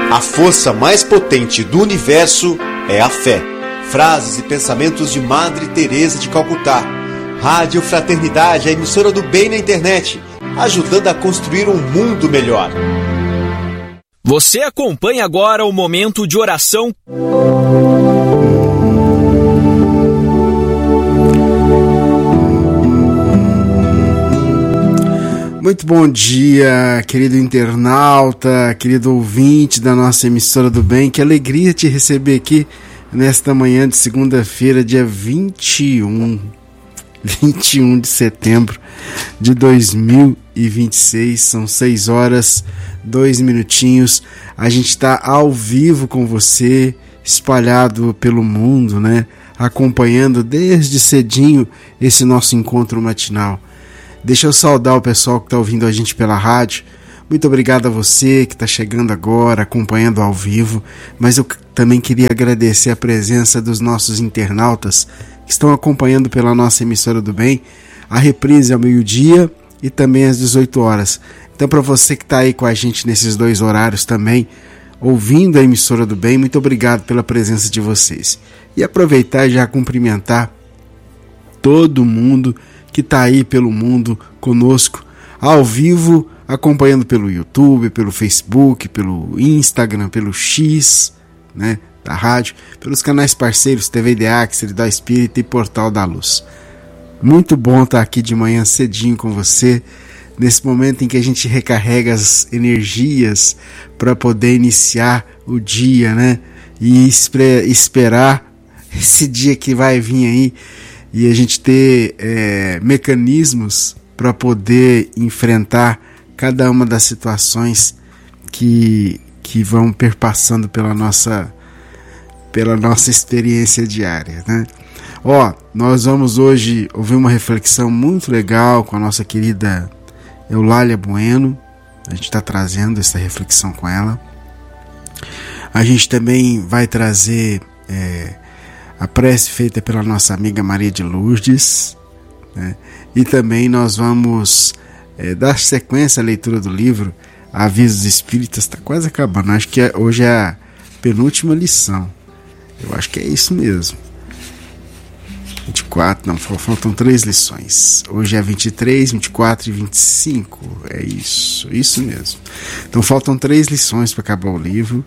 A força mais potente do universo é a fé. Frases e pensamentos de Madre Teresa de Calcutá. Rádio Fraternidade, a emissora do bem na internet, ajudando a construir um mundo melhor. Você acompanha agora o momento de oração. Muito bom dia, querido internauta, querido ouvinte da nossa emissora do bem. Que alegria te receber aqui nesta manhã de segunda-feira, dia 21 de setembro de 2026. São 6 horas, 2 minutinhos. A gente está ao vivo com você, espalhado pelo mundo, né? Acompanhando desde cedinho esse nosso encontro matinal. Deixa eu saudar o pessoal que está ouvindo a gente pela rádio. Muito obrigado a você que está chegando agora, acompanhando ao vivo. Mas eu também queria agradecer a presença dos nossos internautas que estão acompanhando pela nossa emissora do bem. A reprise ao meio-dia e também às 18 horas. Então, para você que está aí com a gente nesses dois horários também, ouvindo a emissora do bem, muito obrigado pela presença de vocês. E aproveitar e já cumprimentar todo mundo que está aí pelo mundo conosco, ao vivo, acompanhando pelo YouTube, pelo Facebook, pelo Instagram, pelo X, né, da rádio, pelos canais parceiros TV Ideac, Seridó Espírita e Portal da Luz. Muito bom estar aqui de manhã cedinho com você, nesse momento em que a gente recarrega as energias para poder iniciar o dia, né, e esperar esse dia que vai vir aí, e a gente ter mecanismos para poder enfrentar cada uma das situações que vão perpassando pela nossa experiência diária, né? Nós vamos hoje ouvir uma reflexão muito legal com a nossa querida Eulália Bueno. A gente está trazendo essa reflexão com ela. A gente também vai trazer a prece feita pela nossa amiga Maria de Lourdes, né? E também nós vamos dar sequência à leitura do livro Avisos Espíritas. Está quase acabando, acho que hoje é a penúltima lição, eu acho que é isso mesmo, 24, não, faltam 3 lições, hoje é 23, 24 e 25, é isso mesmo. Então faltam 3 lições para acabar o livro,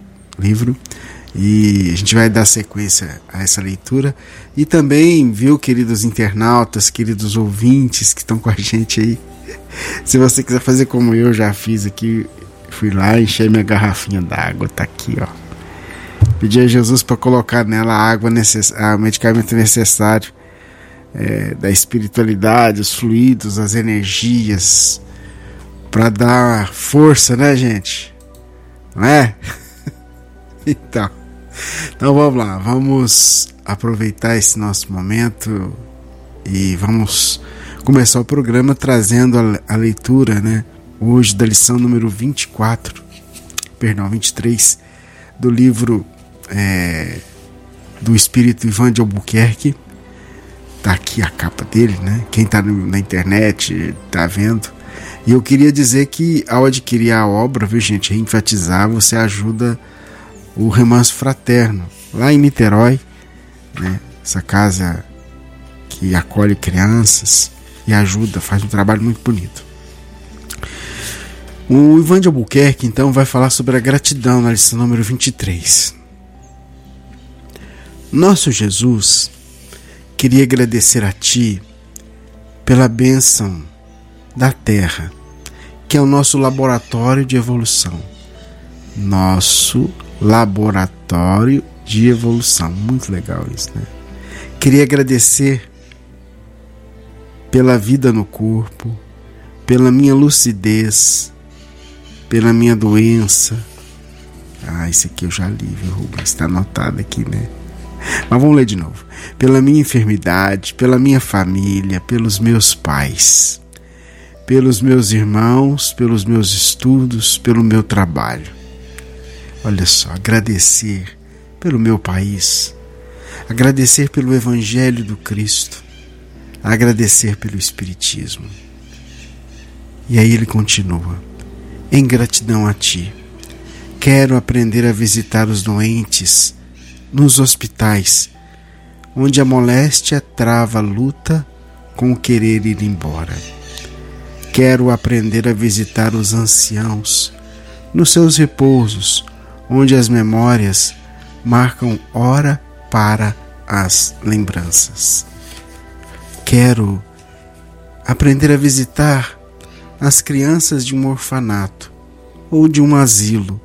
e a gente vai dar sequência a essa leitura. E também, viu, queridos internautas, queridos ouvintes que estão com a gente aí, se você quiser fazer como eu já fiz aqui, fui lá, enchei minha garrafinha d'água, tá aqui, ó. Pedi a Jesus para colocar nela a água o medicamento necessário da espiritualidade, os fluidos, as energias, para dar força, né, gente? Não é? Então vamos lá, vamos aproveitar esse nosso momento e vamos começar o programa trazendo a leitura, né, hoje da lição número 23 do livro do Espírito Ivan de Albuquerque. Tá aqui a capa dele, né? Quem tá na internet tá vendo. E eu queria dizer que ao adquirir a obra, viu, gente, enfatizar, você ajuda o Remanso Fraterno, lá em Niterói, né? Essa casa que acolhe crianças e ajuda, faz um trabalho muito bonito. O Ivan de Albuquerque, então, vai falar sobre a gratidão na lição número 23. Nosso Jesus, queria agradecer a Ti pela bênção da Terra, que é o nosso laboratório de evolução. Nosso laboratório de evolução. Muito legal isso, né? Queria agradecer pela vida no corpo, pela minha lucidez, pela minha doença. Esse aqui eu já li, viu, Rubens? Está anotado aqui, né? Mas vamos ler de novo. Pela minha enfermidade, pela minha família, pelos meus pais, pelos meus irmãos, pelos meus estudos, pelo meu trabalho. Olha só, agradecer pelo meu país, agradecer pelo Evangelho do Cristo, agradecer pelo Espiritismo. E aí ele continua: em gratidão a Ti, Quero aprender a visitar os doentes nos hospitais, onde a moléstia trava a luta com o querer ir embora. Quero aprender a visitar os anciãos nos seus repousos, onde as memórias marcam hora para as lembranças. Quero aprender a visitar as crianças de um orfanato ou de um asilo,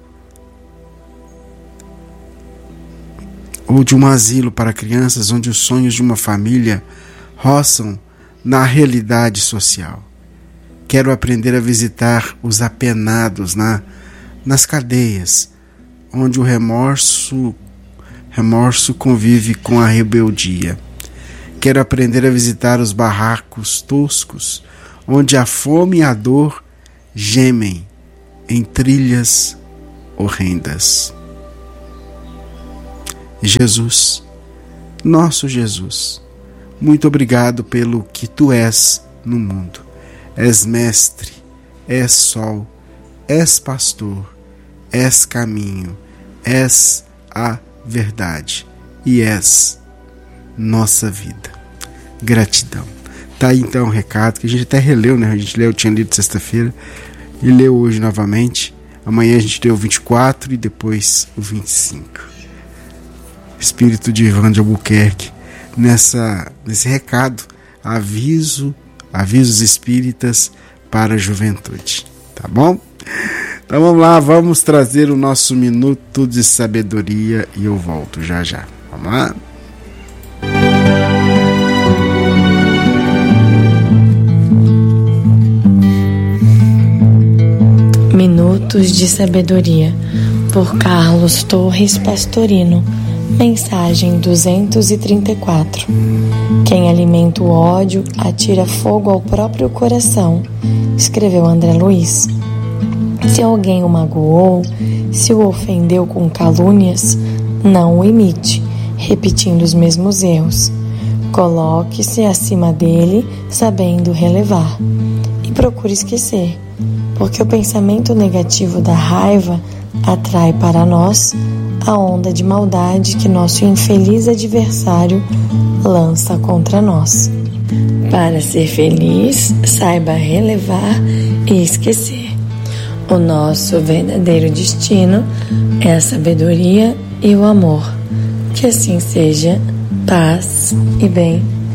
para crianças onde os sonhos de uma família roçam na realidade social. Quero aprender a visitar os apenados nas cadeias, onde o remorso convive com a rebeldia. Quero aprender a visitar os barracos toscos, onde a fome e a dor gemem em trilhas horrendas. Jesus, nosso Jesus, muito obrigado pelo que Tu és no mundo. És mestre, és sol, és pastor, és caminho, és a verdade e és nossa vida. Gratidão. Tá aí então o recado, que a gente até releu, né? A gente tinha lido sexta-feira e leu hoje novamente. Amanhã a gente leu o 24 e depois o 25. Espírito de Ivan de Albuquerque, nesse recado, avisos espíritas para a juventude. Tá bom? Então vamos lá, vamos trazer o nosso minuto de sabedoria e eu volto já já. Vamos lá? Minutos de Sabedoria, por Carlos Torres Pastorino. Mensagem 234. Quem alimenta o ódio atira fogo ao próprio coração, escreveu André Luiz. Se alguém o magoou, se o ofendeu com calúnias, não o imite, repetindo os mesmos erros. Coloque-se acima dele, sabendo relevar. E procure esquecer, porque o pensamento negativo da raiva atrai para nós a onda de maldade que nosso infeliz adversário lança contra nós. Para ser feliz, saiba relevar e esquecer. O nosso verdadeiro destino é a sabedoria e o amor. Que assim seja, paz e bem.